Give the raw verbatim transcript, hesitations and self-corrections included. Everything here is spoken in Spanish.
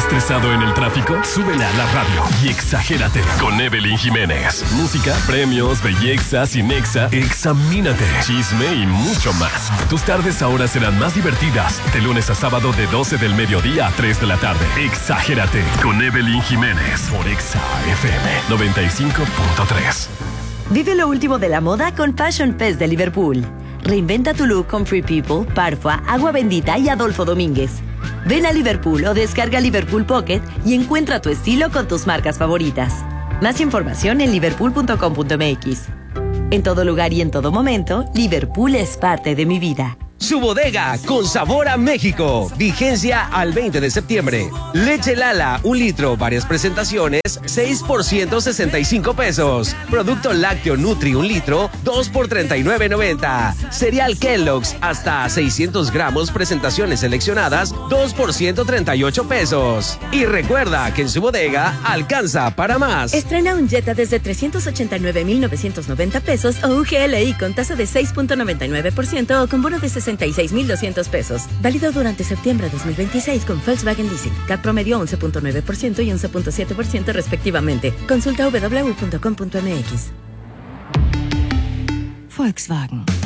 ¿Estresado en el tráfico? Súbele a la radio y exagérate con Evelyn Jiménez. Música, premios, belleza, cinexa, examínate, chisme y mucho más. Tus tardes ahora serán más divertidas. De lunes a sábado de doce del mediodía a tres de la tarde. Exagérate con Evelyn Jiménez por Exa F M noventa y cinco punto tres. Vive lo último de la moda con Fashion Fest de Liverpool. Reinventa tu look con Free People, Parfua, Agua Bendita y Adolfo Domínguez. Ven a Liverpool o descarga Liverpool Pocket y encuentra tu estilo con tus marcas favoritas. Más información en liverpool punto com punto m x. En todo lugar y en todo momento, Liverpool es parte de mi vida. Su bodega con sabor a México. Vigencia al veinte de septiembre. Leche Lala, un litro, varias presentaciones, seis por ciento sesenta y cinco pesos. Producto lácteo Nutri, un litro, dos por treinta y nueve noventa. Cereal Kellogg's, hasta seiscientos gramos, presentaciones seleccionadas, dos por ciento treinta y ocho pesos. Y recuerda que en su bodega alcanza para más. Estrena un Jetta desde trescientos ochenta y nueve mil novecientos noventa pesos o U G L I con tasa de seis punto noventa y nueve por ciento o con bono de sesenta y seis mil doscientos pesos. Válido durante septiembre de dos mil veintiséis con Volkswagen Leasing. C A T promedio once punto nueve por ciento y once punto siete por ciento respectivamente. Consulta w w w punto com punto m x. Volkswagen.